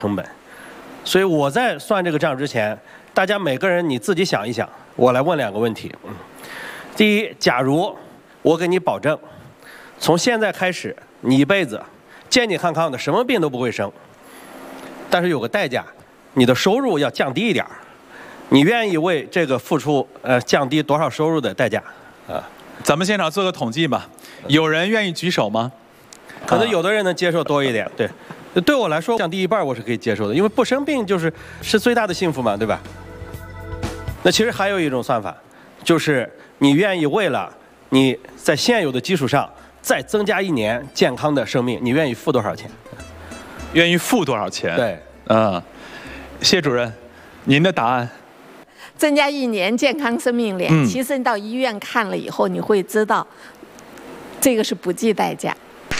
成本。所以我在算这个账之前，大家每个人你自己想一想。我来问2个问题。第一，假如我给你保证，从现在开始你一辈子健健康康的，什么病都不会生，但是有个代价，你的收入要降低一点，你愿意为这个付出降低多少收入的代价啊？ 咱们现场做个统计吧，有人愿意举手吗？ 可能有的人能接受多一点，对。对我来说，降低1半我是可以接受的，因为不生病是最大的幸福嘛，对吧？那其实还有一种算法，就是你愿意为了你在现有的基础上再增加1年健康的生命，你愿意付多少钱？ 愿意付多少钱？ 对， 谢主任，您的答案？ 增加1年健康生命年，其实你到医院看了以后，你会知道，这个是不计代价。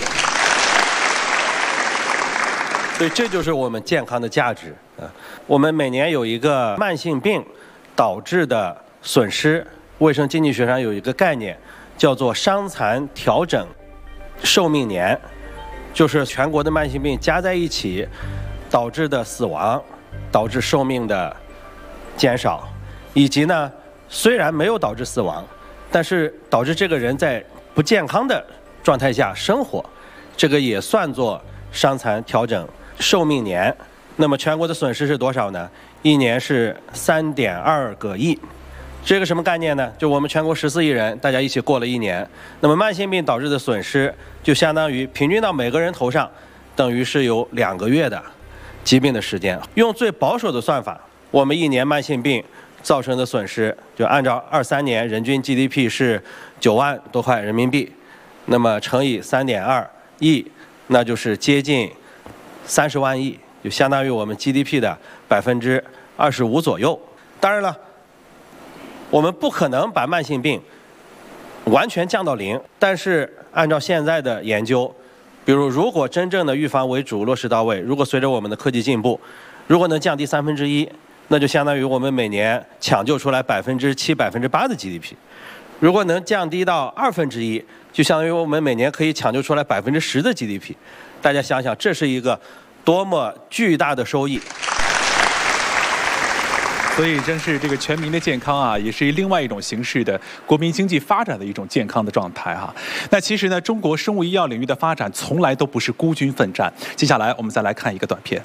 所以这就是我们健康的价值啊！我们每年有一个慢性病导致的损失，卫生经济学上有一个概念，叫做伤残调整寿命年，就是全国的慢性病加在一起导致的死亡，导致寿命的减少，以及呢，虽然没有导致死亡，但是导致这个人在不健康的状态下生活，这个也算作伤残调整寿命年。那么全国的损失是多少呢？1年是3.2个亿。这个什么概念呢？就我们全国14亿人，大家一起过了1年，那么慢性病导致的损失就相当于平均到每个人头上，等于是有2个月的疾病的时间。用最保守的算法，我们1年慢性病造成的损失，就按照23年人均 GDP 是9万多块人民币，那么乘以3.2亿，那就是接近30万亿，就相当于我们 GDP 的25%左右。当然了，我们不可能把慢性病完全降到0，但是按照现在的研究，比如果真正的预防为主落实到位，如果随着我们的科技进步，如果能降低1/3，那就相当于我们每年抢救出来7%、8%的 GDP。如果能降低到1/2，就相当于我们每年可以抢救出来10%的 GDP。大家想想，这是一个多么巨大的收益！ 所以，正是这个全民的健康啊，也是另外一种形式的国民经济发展的一种健康的状态哈。那其实呢，中国生物医药领域的发展从来都不是孤军奋战。接下来，我们再来看一个短片。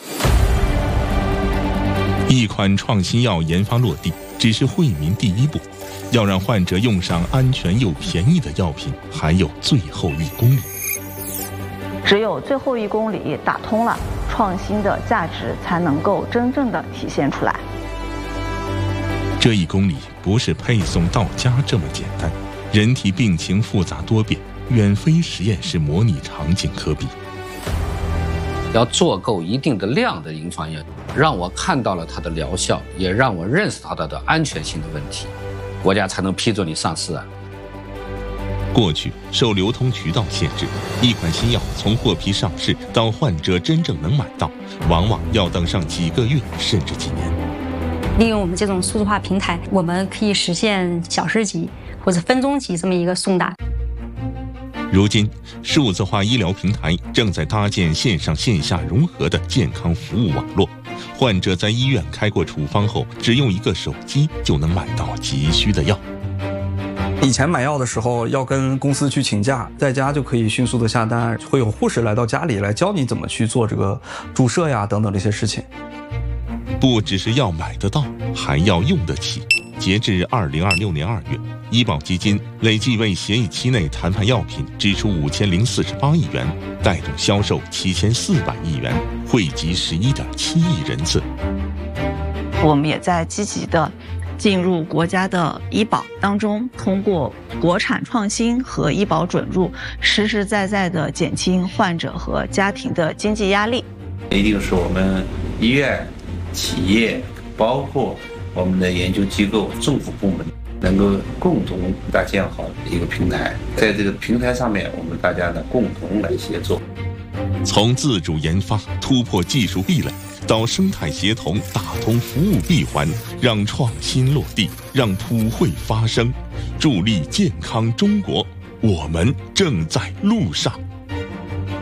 一款创新药研发落地，只是惠民第一步。要让患者用上安全又便宜的药品，还有最后1公里。 只有最后1公里打通了，创新的价值才能够真正的体现出来。 这1公里不是配送到家这么简单，人体病情复杂多变，远非实验室模拟场景可比。 要做够一定的量的临床药，让我看到了它的疗效，也让我认识到它的安全性的问题，国家才能批准你上市啊。 过去受流通渠道限制，一款新药从获批上市到患者真正能买到，往往要等上几个月甚至几年。 利用我们这种数字化平台，我们可以实现小时级或者分钟级这么一个送达。 如今，数字化医疗平台正在搭建线上线下融合的健康服务网络，患者在医院开过处方后，只用1个手机就能买到急需的药。 以前买药的时候要跟公司去请假，在家就可以迅速的下单，会有护士来到家里来教你怎么去做这个注射呀等等这些事情。 不只是要买得到，还要用得起。截至2026年2月，医保基金累计为协议期内谈判药品支出5048亿元，带动销售7400亿元，惠及11.7亿人次。 我们也在积极的进入国家的医保当中，通过国产创新和医保准入，实实在在的减轻患者和家庭的经济压力。 一定是我们医院、企业，包括我们的研究机构、政府部门能够共同搭建好一个平台，在这个平台上面，我们大家呢共同来协作。 从自主研发突破技术壁垒，到生态协同打通服务闭环，让创新落地，让普惠发生，助力健康中国，我们正在路上。